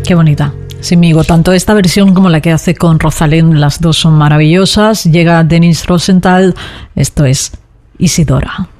Qué bonita. Simigo, tanto esta versión como la que hace con Rosalén, las dos son maravillosas. Llega Dennis Rosenthal, esto es Isidora.